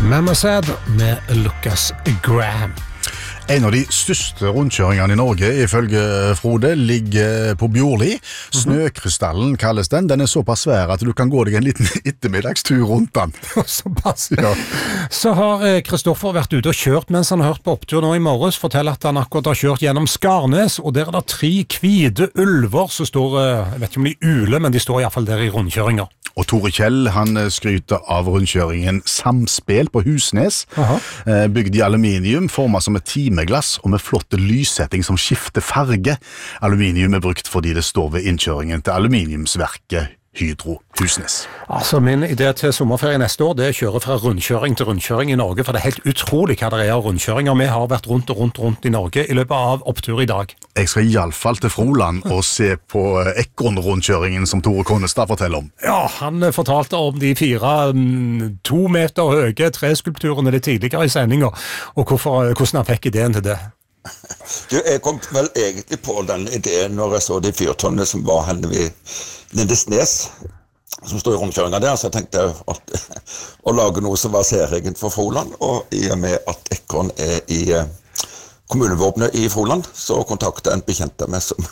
Mamma Said med Lucas Graham. En av de største rundkjøringene i Norge, ifølge Frode, ligger på Bjorli. Snøkrystallen kalles den. Den er såpass svær at du kan gå deg en liten ettermiddagstur rundt den. Såpass, ja. Så har Kristoffer vært ute og kjørt mens han har hørt på opptur nå i morges. Forteller at han akkurat har kjørt gjennom Skarnes, og der er det 3 hvite ulver som står, jeg vet ikke om de uler, men de står i hvert fall der i rundkjøringer. Og Tore Kjell, han skryter av rundkjøringen Samspel på Husnes. Bygd i aluminium, formet som et timeglass og med flotte lyssetting som skifter farge. Aluminium er brukt fordi det står ved innkjøringen til aluminiumsverket Hydro Husnes. Altså, min idé til sommerferie neste år, det er å kjøre fra rundkjøring til rundkjøring i Norge, for det er helt utrolig hva det er av rundkjøringer. Vi har vært rundt og rundt i Norge i løpet av opptur i dag. Jeg skal i alle fall til Froland og se på Ekorn-rundkjøringen som Tore Konnestad forteller om. Ja, han fortalte om de 4 2 meter høye treskulpturene litt tidligere i sendingen, og hvordan han fikk ideen til det. Jeg kom vel egentlig på den ideen når jeg så de fyrtårnene som var henne ved Lindesnes, som stod i rundkjøringen der, så jeg tenkte at å lage noe som var særegent for Froland, og i og med at Ekorn er i kommunevåpenet i Froland, så kontaktet en bekjent med som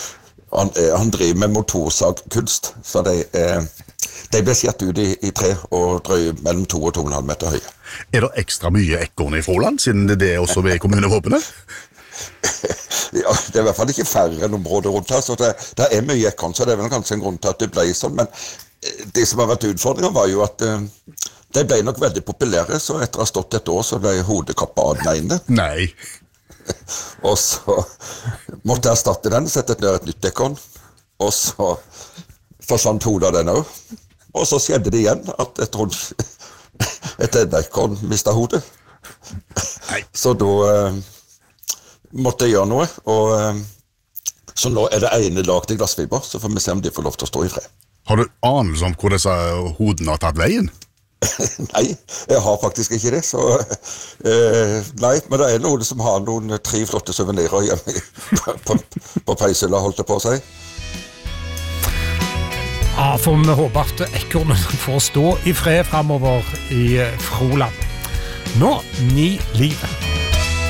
han driver med motorsagkunst, så de ble skjert ut i tre og drøy mellom 2 og 2,5 meter høye. Er det ekstra mye ekorn i Froland, siden det er også ved kommunevåpenet? Ja, det er i hvert fall ikke færre enn områder rundt her, så det er mye ekorn, så det er vel kanskje en grunn til at det ble sånn, men det som har vært utfordringen var jo at de ble nok veldig populære, så etter å ha stått et år så ble hodet kappet av den ene. Nei. Og så måtte jeg erstatte den, sette ned et nytt ekorn, og så forsvant hodet av den også. Og så skjedde det igjen at et ekorn mistet hodet. Nei. Så da måtte jeg gjøre noe, og så nå er det ene lagt i glassfiber, så får vi se om de får lov til å stå i fred. Har du anelse om hvor disse hodene har tatt veien? Nei, jeg har faktisk ikke det, så nei, men det er noen som har noen 3 flotte souvenirer hjemme på peishylla, holdt det på å si. Ja, for vi håper at ekornen får stå i fred fremover i Froland. Nå, 9 livet.